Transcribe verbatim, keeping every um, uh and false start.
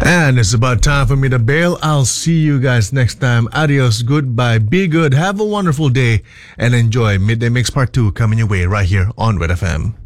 And it's about time for me to bail. I'll see you guys next time. Adios, goodbye, be good, have a wonderful day, and enjoy Midday Mix Part two coming your way right here on Red F M.